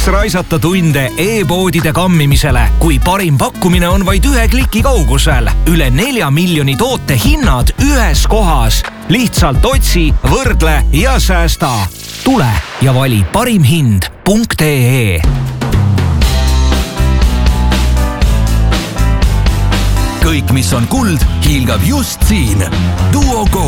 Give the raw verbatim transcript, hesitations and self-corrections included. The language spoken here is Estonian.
Miks raisata tunde e-poodide kammimisele, kui parim pakkumine on vaid ühe kliki kaugusel? Üle nelja miljoni toote hinnad ühes kohas. Lihtsalt otsi, võrdle ja säästa. Tule ja vali parimhind punkt ee. Kõik, mis on kuld, hiilgab just siin. Duo Gold.